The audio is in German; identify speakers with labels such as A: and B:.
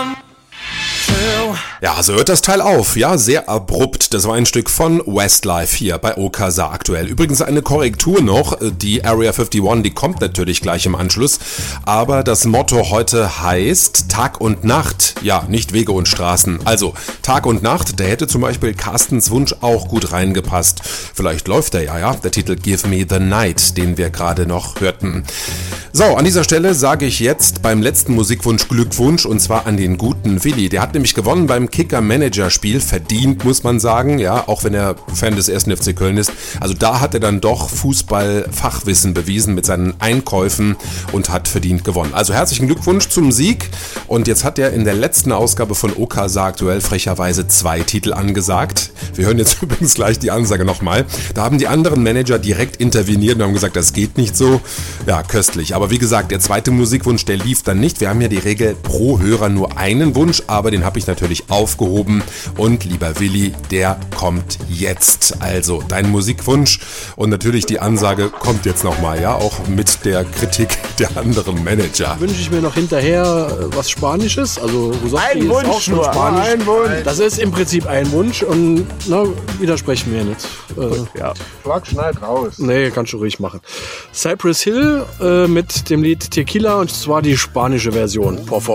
A: Ja, so hört das Teil auf. Ja, sehr abrupt. Das war ein Stück von Westlife hier bei Okasa aktuell. Übrigens eine Korrektur noch. Die Area 51, die kommt natürlich gleich im Anschluss. Aber das Motto heute heißt Tag und Nacht. Ja, nicht Wege und Straßen. Also Tag und Nacht, da hätte zum Beispiel Carstens Wunsch auch gut reingepasst. Vielleicht läuft er ja. Der Titel Give Me the Night, den wir gerade noch hörten. So, an dieser Stelle sage ich jetzt beim letzten Musikwunsch Glückwunsch, und zwar an den guten Willi. Der hat nämlich gewonnen beim Kicker-Manager-Spiel, verdient, muss man sagen, ja, auch wenn er Fan des 1. FC Köln ist. Also da hat er dann doch Fußball-Fachwissen bewiesen mit seinen Einkäufen und hat verdient gewonnen. Also herzlichen Glückwunsch zum Sieg. Und jetzt hat er in der letzten Ausgabe von Okasa aktuell frecherweise 2 Titel angesagt. Wir hören jetzt übrigens gleich die Ansage nochmal. Da haben die anderen Manager direkt interveniert und haben gesagt, das geht nicht so. Ja, köstlich. Aber wie gesagt, der zweite Musikwunsch, der lief dann nicht. Wir haben ja die Regel pro Hörer nur einen Wunsch, aber den habe ich natürlich aufgehoben. Und lieber Willi, der kommt jetzt. Also dein Musikwunsch und natürlich die Ansage kommt jetzt nochmal, ja, auch mit der Kritik der anderen Manager.
B: Wünsche ich mir noch hinterher was Spanisches, also
C: ein Wunsch
B: ist auch schon
C: nur.
B: Spanisch.
C: Ein Wunsch.
B: Das ist im Prinzip ein Wunsch und widersprechen wir nicht.
C: Ja. Schlag schneit raus.
B: Nee, kannst du ruhig machen. Cypress Hill mit dem Lied Tequila, und zwar die spanische Version. Por favor.